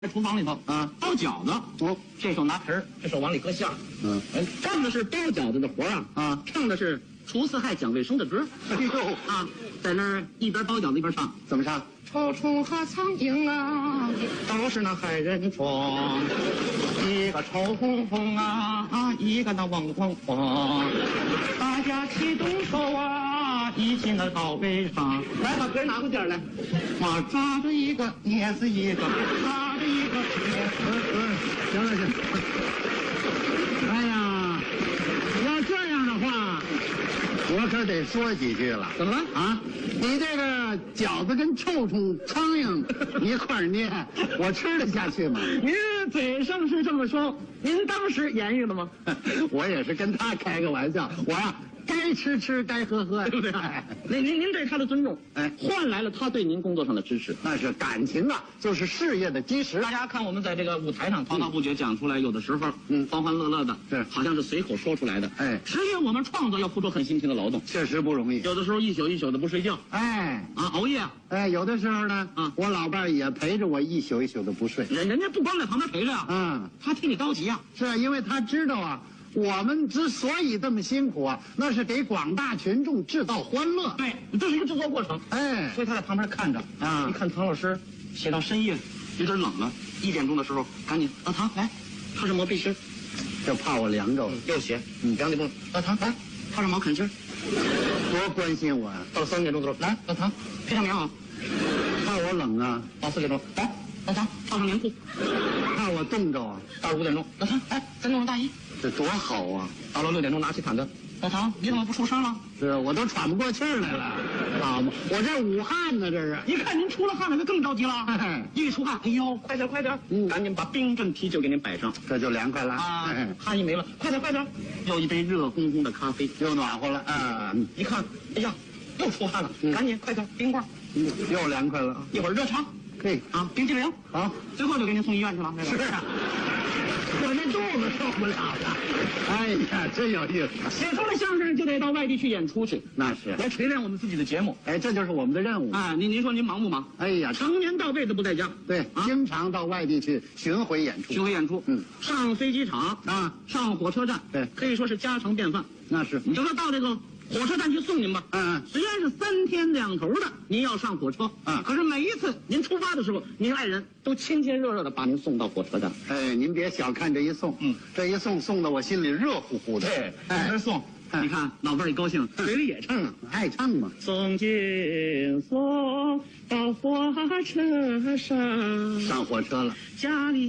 在厨房里头啊包饺子，这手拿盆儿，这手往里搁馅儿，干的是包饺子的活啊，唱的是除四害讲卫生的歌， 哎呦啊，在那儿一边包饺子一边唱， 怎么唱？ 臭虫和苍蝇啊，都是那害人虫，一个臭烘烘啊，一个那嗡嗡嗡，大家齐动手啊，一起那搞卫生。来，把歌拿过点来，我抓着一个捏死一个，抓着一个捏死。 行了行了。哎呀，要这样的话，我可得说几句了。 怎么了啊？你这个饺子跟臭虫、苍蝇一块儿捏，我吃得下去吗？ 您嘴上是这么说，您当时言语了吗？ 我也是跟他开个玩笑，我呀该吃吃，该喝喝， 对不对？您对他的尊重， 哎换来了他对您工作上的支持。 那是感情啊，就是事业的基石。 大家看我们在这个舞台上滔滔不绝讲出来，有的时候欢欢乐乐的， 是好像是随口说出来的。 哎实际我们创作要付出很辛勤的劳动， 确实不容易。 有的时候一宿一宿的不睡觉哎啊，熬夜。 哎，有的时候呢，我老伴儿也陪着我一宿一宿的不睡。 人家不光在旁边陪着呀，他替你着急呀。 是啊，因为他知道啊，我们之所以这么辛苦啊，那是给广大群众制造欢乐。 对，这是一个制作过程。 哎， 所以他在旁边看着啊一看唐老师写到深夜，有点冷了，1点钟的时候，赶紧老唐来，套上毛背心， 就怕我凉着了， 又写2点钟，老唐来，套上毛坎肩， 多关心我啊！ 到了3点钟的时候，来老唐披上棉袄， 怕我冷啊， 到4点钟，来老唐套上棉裤， 怕我冻着啊， 到了5点钟，老唐来再弄上大衣， 这多好啊！ 到了6点钟拿起毯子，老唐你怎么不出声了？ 是啊，我都喘不过气儿来了，好嘛，我这武汉呢，这是。 一看您出了汗了，他更着急了。一出汗，哎呦，快点快点，赶紧把冰镇啤酒给您摆上， 这就凉快了啊，汗一没了，快点快点，又一杯热烘烘的咖啡， 又暖和了啊！ 一看，哎呀，又出汗了，赶紧快点冰棍， 又凉快了。 一会儿热茶， 嘿啊，冰激凌， 好， 最后就给您送医院去了。 是啊，我这肚子受不了了。哎呀，真有意思。 写出了相声就得到外地去演出去， 那是， 来锤炼我们自己的节目。 哎，这就是我们的任务。 啊，您说您忙不忙？ 哎呀， 常年到位的不在家， 对，经常到外地去巡回演出。 巡回演出，上飞机场啊， 上火车站， 对， 可以说是家常便饭。 那是， 你就说到这个火车站去送您吧，虽然是3天2头的，您要上火车，可是每一次您出发的时候，您爱人都亲亲热热的把您送到火车站。 哎，您别小看这一送，这一送得我心里热乎乎的。 对，哎，送，你看老伴儿一高兴，嘴里也唱啊， 爱唱嘛。 送进送到火车上， 上火车了， 家里。